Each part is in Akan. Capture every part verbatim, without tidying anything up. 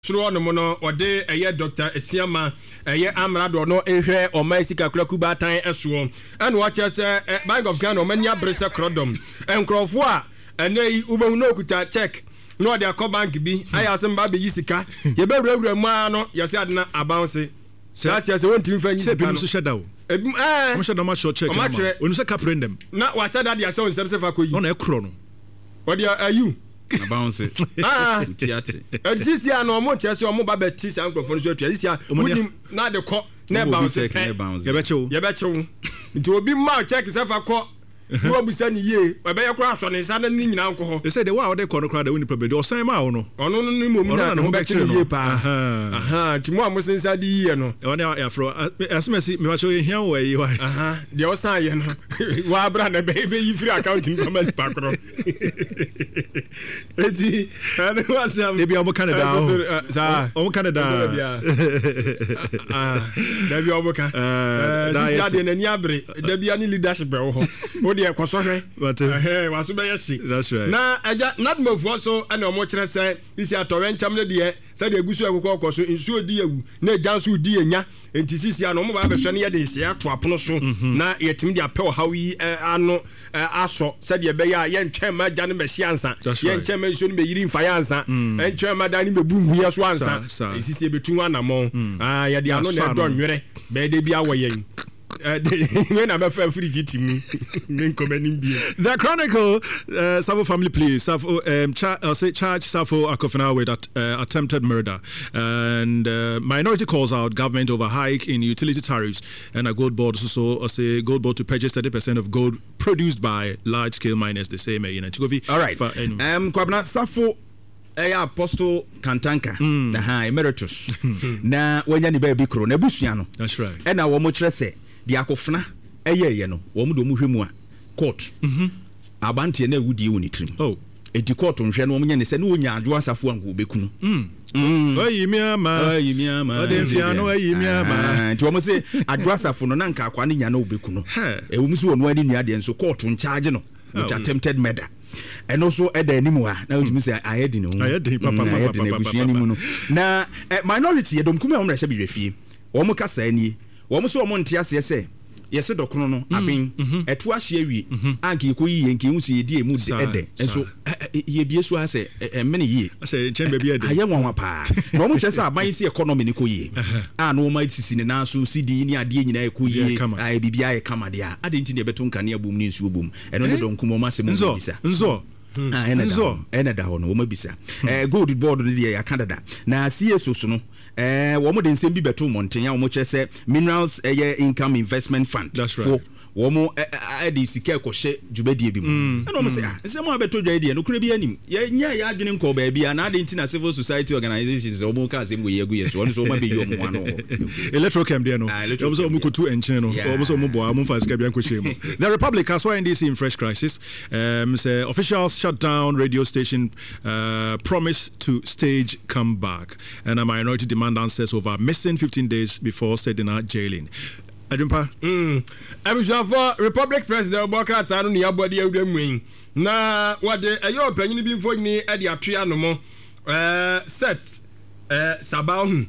suro no mo no ode eye Doctor Esiama eye Amrado no ehwe Omai Sika Kurakuba tan eso ene wo che se Bank of Ghana omanya brese krodom enkrofo a ene yi ubehu no okuta check no de akọ bank bi aya asem ba be yisika ye be wura mu ano ye se adena abounce that yes won tim fa nyisika no so shedawo ebim eh mo shedawo ma show check na onu se kaprendem na wa said that ya se on se fa ko yi ona ekro no what they are you abounce ah tiate edisi a no mo chese o mo ba be ti san microphone so edisi a wonim na de ko na bounce ye be chew ye be chew nti obi ma check se fa ko no abusa ni ye ebe ye kura so ne sa na ni nyina nko ho they say the wa de ko no kura de woni problem de osan ma wo no ono no ni mo mu na no be che ye pa aha ti mo amusin sa di ye no e wona ya fro asemasi me wa cho ye hian wo yi wa aha de osan ye no wa bra na be be yi free account information pa kro eti ana wa sam e bia mo Canada sa o mo Canada ah da bia mo ka eh ya de na ni abre da bia ni leadership e wo ho e kwosohwe eh waso be yesi that's right na aja nadmofo so ana omo kire se isi atowe ncham ne de se de agusu akoko okoso nsuo di ewu na jansu di enya enti sisi ana omo ba be hwe ne ye de isi ato apono so na yetimi de apɛ hawi ano aso se de be ya ye ntwem ma ja ne be hia ansa ye ntwem ma nsuo ne be yiri mfa ya ansa ntwem ma da ne be bungu ya so ansa sisi betu anamo ah ye de ano na do nwere be de bia wo yen when I'm a free G T me, The Chronicle, uh, Savo family please, Savo, um, cha- uh, say charge Savo Akofina with that, uh, attempted murder, and uh, minority calls out government over hike in utility tariffs, and a gold board so uh, say gold board to purchase thirty percent of gold produced by large scale miners. The same in Antigovi. All right, for, um, um, Kwabna Savo. Eya Apostle Kantanka mm. na ha emeritus na wanya ni ba bi kro na busua no that's right e na wo mo kire se de akofna eye ye no wo mo do mo hwemu a court mhm abante na awudi woni trim oh edi court nhwe no wo nya ne se na wonya adwo asafo anko obekunu mm mm oyi mi ama oyi mi ama ode fia no oyi mi ama nti wo mo se adwo asafo no na nka akwa ne nya na obekunu e wo mo se wonu ani nua de nso court ncharge no with attempted murder and also at the animal na we say I had no I had papa papa na minority ye dom kuma o mra hye be fie wo mo kasa ani wo mo so wo mo nte ase se yese dokono no aben eto ahye awie anka ekoyi ye nka enwusi ye die mu ede enso ye bie so ase emene ye ase chen be ede aye nwanwa pa no mo chese aban se economy ne koyi a no ma sisi ne na so sidi ni ade nyina ekoyi ai bibia ye kamade a ade nti ne beto nka ne abom ne nsu obom eno ne don kuma ma se mo bisa nzo ah enzo eneda ho no wo ma bisa eh gold board ne de ya Canada na C S O so no eh wo mo de nsem bi beto monten ya wo mo chese minerals eh income investment fund for wo mo eh de sika ekɔhye djubadie bi mu na wo mo se ah nsem mo beto djubadie no kura bi anim ye nya ya adwene nkɔ ba bia na ade nti na civil society organizations wo mo ka asem go ye gu yes wo no so ma be yo mo ano electrochem de no wo so mo kutu enchen no wo so mo boa mo fa sika bi anko shemu the Republic as well N D C in fresh crisis um say officials shut down radio station uh, promise to stage comeback and a minority demand answers over missing fifteen days before setting out jailing. Adumpa mm I'm for Republic President Obaka Tanu ni abodi ewdemwen na wade ayo panyin bi mfo ni e de atwea no mo eh set eh sabahu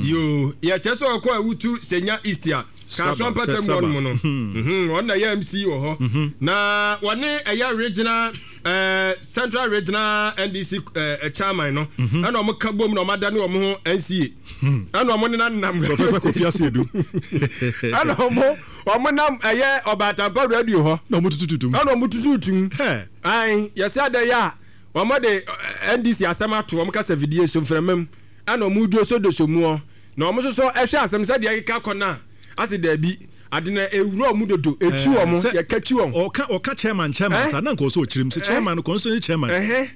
yo ye cheso okọ awutu senya Easter ka so patem no no mhm won na ya M C wo ho na wone eya regional eh central regional N D C eh chairman no ana omo ka bom na omada ne omo ho N C A ana omo ne nam Professor Kofi Asiedu ana omo omo nam eye obata pa radio ho na omo tututum ana omo tututum he ai yesi ada ya omo de N D C asema to omo ka sa video so mframam ana omo duo so do so mu na omo so so ehwe asem se de ka kona ase da bi adena ewuro mu dodo etu omo ye kachi om oka oka chairman chairman sa na nko so chirim se chairman ko so ni chairman eh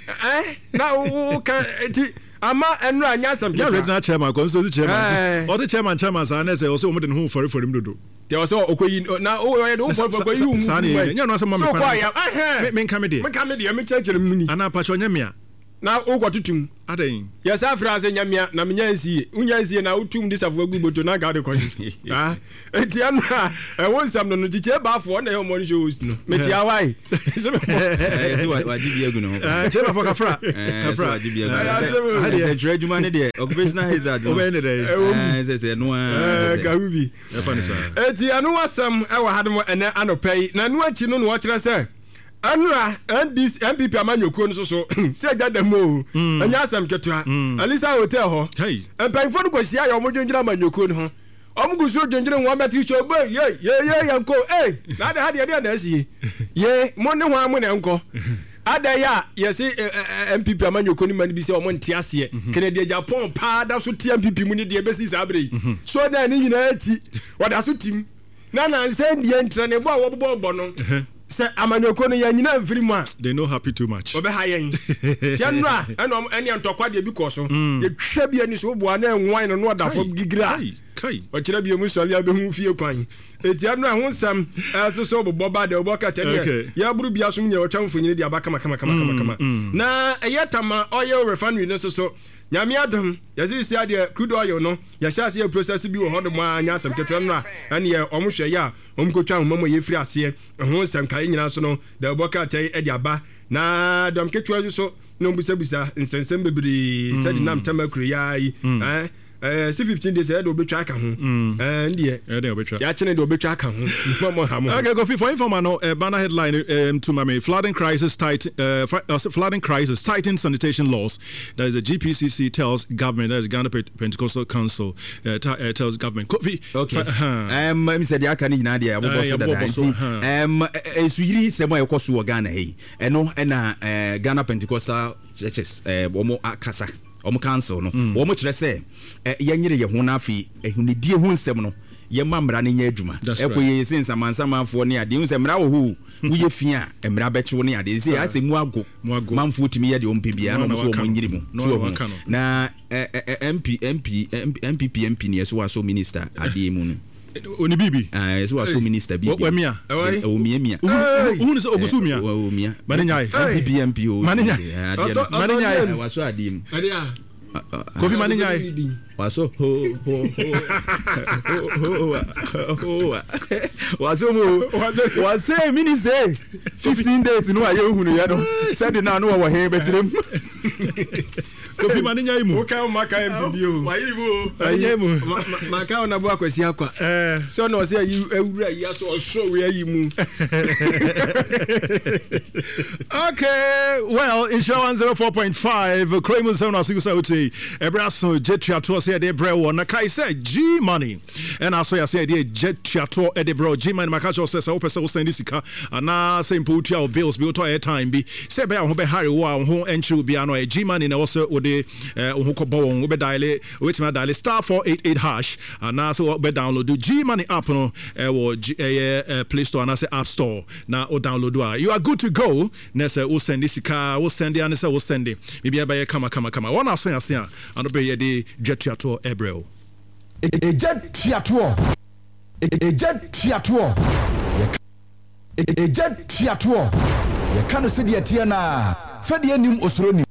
eh na o ka enti ama enu anya asem ya regional chairman ko so chairman o the chairman chairman sa na se o so mo de no for for do there was okoyi na o ye do for for you sa na nya no asem ma me kwa me nka me de me nka me de me church mu ni ana pa cho nya me a na wokɔ tutum adan yɛ sa fra sɛ nyamia na menya nsie wonya nsie na wotum de safo agu boto na ga de kɔ ah etia no a ɛwo nsam no no tikye baafo na yɛ mo no show no metia wai sɛ me sɛ waji bi agu no eh che ba kafra kafra waji bi agu hade sɛ trade juma ne de occupational hazard obey ne de eh sɛ sɛ no eh ka ubi e fa ne sa etia no wasam ɛwɔ hade mo ɛnɛ anɔpɛi na no achi no no wɔkyerɛ sɛ anura and this M P P amanyoko no so so say gadamo anya asam ketua alisa hotel ho hey empanfo no kwahia ya omodwendwena amanyoko no ho omgusu odwendwene ho amati cho be ye ye ye yanko eh na de hade de na asi ye mo ne ho amu ne nko ada ya yesi M P P amanyoko ni mani bi se omo nte ase kene de Japan pa da so ti M P P mu ni de besi sabre so na ni nyina ati wada so tim na na nse de entre ne bo a wo bo bo no sɛ amanyoko no yɛnyina mfiri mu a they know happy too much ɔbɛha yɛn tiɛ no a ɛna ɛne ntɔkwa deɛ bi kɔ so yɛtwa bi ani so woboa na ɛnwan no na ɔda fam gigira kai ɔkyerɛ bi mu sɔle abɛhu fie kwan ɛtia no a ho nsɛm ɛso sɛ wobobɔ ba de wobɔ kata deɛ yɛaboro bia som nyɛ wɔtwa mfonyini de aba kama kama kama kama na ɛyɛ tama ɔyɛ refinery no so so nyame adom yɛse si adeɛ crude oil no yɛhyɛ ase yɛ process bi wɔ hɔ de mu a nya asɛm ketewa no a ɛne yɛ ɔmo hwɛ yɛ a ɔmo kɔtwa ahoma mu yɛfiri aseɛ ɛho nsɛm kae nyinaa so no da wɔbɔ krataa de aba na dɔm ketewa so so na ɔmbusabusa nsɛnsɛm bebree sɛde nam tama kuro yɛa yi eh si fifteen days ɛde obetwa aka ho eh ndiye ɛde obetwa ya chene de obetwa aka ho mama ha mo okay go for informa no uh, banner headline um, to mame flooding crisis tight uh, uh, flooding crisis tighten sanitation laws. That is the G P C C tells government, that is Ghana Pentecostal Council uh, t- uh, tells government Kofi okay um me said aka ni nyina de abobo so da um esuyiri semo e koso wo Ghana hey eno na Ghana Pentecostal churches eh omo akasa omo council no omo kire se yɛnyere yɛ ho na afi ehunidie ho nsɛm no yɛma mmara ne nya adwuma ɛkɔyɛ sensa mansamafo ne ade hu sɛ mmara wo ho woyɛ fi a mmara bɛkyew ne ade sɛ asɛ mu ago manfo timi yɛ de ɔmpɛ bia no so ɔmo nyiri mu so na M P M P M P P M P ne so aso minister ade mu no oni bibi ah so aso minister bibi wa mia o mia mia uhu se ogusu mia o mia mane nyai M P P M P o mane nyai mane nyai waso ade mu Kofi mane nyai waso ho ho ho ho waso mo waso minister fifteen days no aye hunu ya no said na no wo he betirem Kofi mane nyai mu o ka maka M P B o wayiri mu aye mu maka ona bo akwasi akwa eh so na o se ayi awura yi aso so we ayi mu okay well insha one oh four point five Kramer seven asigu sauti ebraso jetria say de brew na kai say G money and also ya say de jetria e de brew G money maka cho say say opese wo send sika ana say impotu our bills bi to airtime bi say be ho be hare wo a ho entry bi ano e G money na wo say wo de ho ko bo won wo be dial wait me dial star four eight eight hash ana so be download the G money app no e wo Play Store and say App Store na o download wa you are good to go na say wo send sika wo send and say wo send bibia be kama kama kama one aso ya se ano be ye de jetria Ebrel. Ejet triator. Ejet triator. Ejet triator. Ye kanu se de tie na. Fa de anim osoro nim.